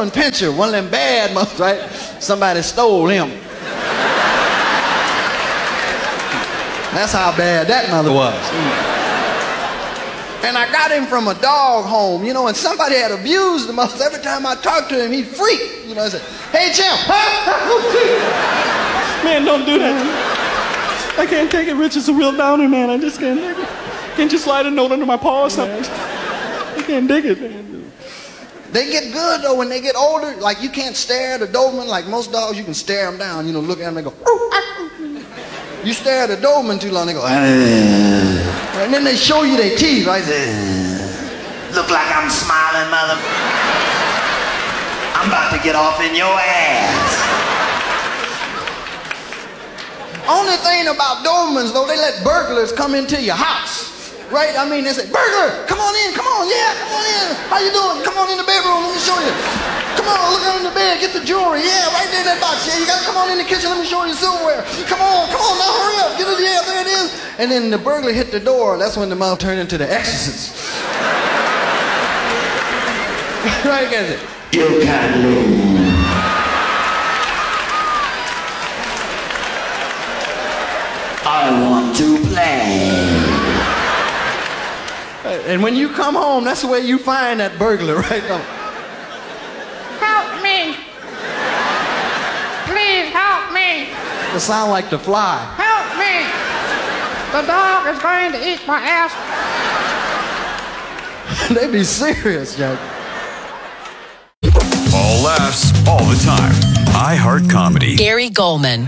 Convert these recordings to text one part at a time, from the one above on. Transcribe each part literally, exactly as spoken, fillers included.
Doberman Pinscher, one of them bad ones, right? Somebody stole him. That's how bad that mother was. And I got him from a dog home, you know, and somebody had abused the mother. Every time I talked to him, he'd freak. You know, I said, hey, Jim. Man, don't do that. I can't take it. Rich is a real downer, man. I just can't take it. Can't you slide a note under my paw or something? I can't dig it, man. They get good, though, when they get older. Like, you can't stare at a Doberman. Like most dogs, you can stare them down. You know, look at them and go, you stare at a Doberman too long, they go, and then they show you their teeth, right? Look like I'm smiling, mother. I'm about to get off in your ass. Only thing about Dobermans, though, they let burglars come into your house. Right? I mean, they say, burglar, come on in, come on, yeah, come on in. How you doing? Come on in the bedroom, let me show you. Come on, look under the bed, get the jewelry. Yeah, right there in that box. Yeah, you gotta come on in the kitchen, let me show you silverware. Come on, come on, now hurry up, get it, yeah, there it is. And then the burglar hit the door, that's when the mouth turned into the exorcist. Right, guys? You can't lose. I want to play. And when you come home, that's the way you find that burglar, right? Help me. Please help me. It sound like The Fly. Help me. The dog is going to eat my ass. They be serious, Jack. All laughs, all the time. iHeart Comedy. Gary Goldman.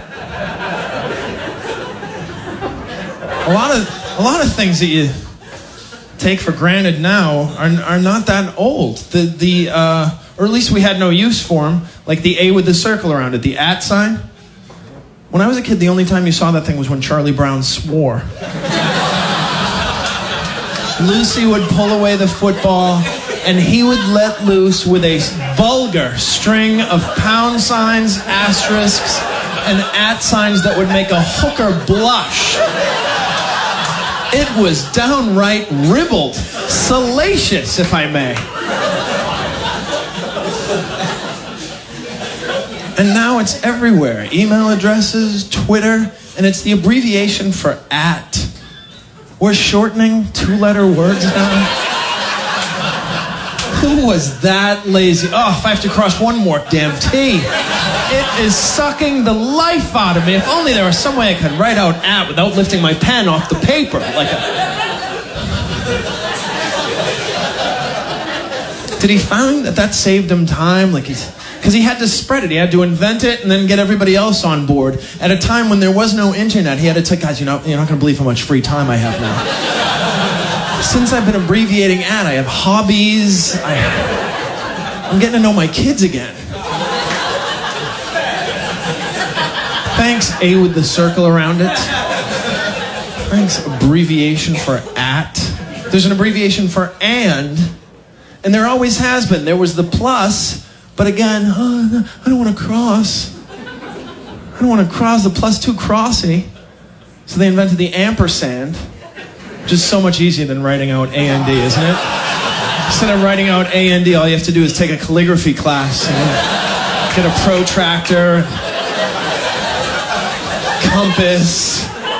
A lot of a lot of things that you take for granted now are are not that old. The the uh, or at least we had no use for them. Like the A with the circle around it, the at sign. When I was a kid, the only time you saw that thing was when Charlie Brown swore. Lucy would pull away the football, and he would let loose with a vulgar string of pound signs, asterisks, and at signs that would make a hooker blush. It was downright ribald, salacious, if I may. And now it's everywhere. Email addresses, Twitter, and it's the abbreviation for at. We're shortening two-letter words now. Who was that lazy? Oh, if I have to cross one more damn T. It is sucking the life out of me. If only there was some way I could write out at without lifting my pen off the paper. Like a... Did he find that that saved him time? Like he's... Because he had to spread it. He had to invent it and then get everybody else on board. At a time when there was no internet, he had to tell guys, you know, you're not going to believe how much free time I have now. Since I've been abbreviating at, I have hobbies. I... I'm getting to know my kids again. Thanks, A with the circle around it. Thanks, abbreviation for at. There's an abbreviation for and, and there always has been. There was the plus, but again, oh, I don't want to cross. I don't want to cross, the plus too crossy. So they invented the ampersand, which is so much easier than writing out A and D, isn't it? Instead of writing out A and D, all you have to do is take a calligraphy class, and get a protractor, compass,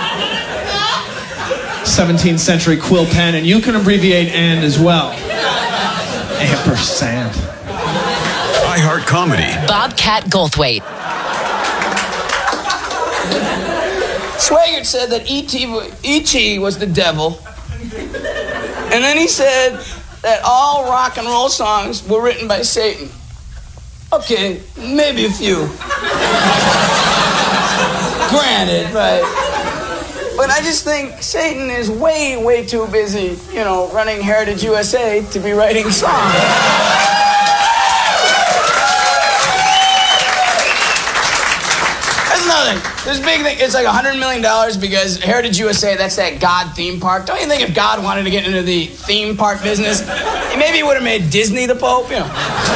seventeenth century quill pen, and you can abbreviate and as well. Ampersand. iHeart Comedy. Bobcat Goldthwait. Swigert said that E T was the devil. And then he said that all rock and roll songs were written by Satan. Okay, maybe a few. Granted, right. But I just think Satan is way, way too busy, you know, running Heritage U S A to be writing songs. That's another thing. This big thing, it's like one hundred million dollars because Heritage U S A, that's that God theme park. Don't you think if God wanted to get into the theme park business, maybe he would have made Disney the Pope, you know?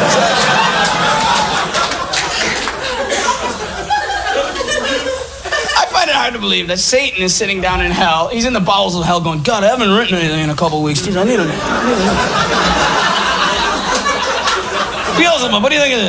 I find it hard to believe that Satan is sitting down in hell. He's in the bowels of hell going, God, I haven't written anything in a couple weeks. Jeez, I need a... Beelzebub, what do you think of this?